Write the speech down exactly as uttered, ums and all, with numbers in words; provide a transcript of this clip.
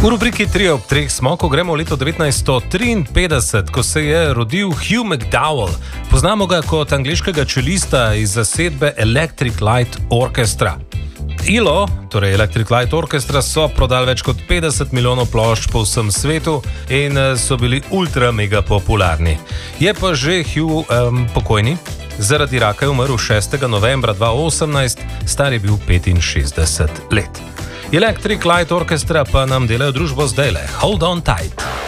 V rubriki tri ob treh smo, ko gremo v leto devetnajststo triinpetdeset, ko se je rodil Hugh McDowell. Poznamo ga kot angleškega čelista iz zasedbe Electric Light Orchestra. E L O, torej Electric Light Orchestra, so prodali več kot petdeset milijonov plošč po vsem svetu in so bili ultra mega popularni. Je pa že Hugh um, pokojni. Zaradi raka je umrl šestega novembra dva tisoč osemnajst, star je bil petinšestdeset let. Electric Light Orchestra pa nam delajo družbo zdajle. Hold on tight.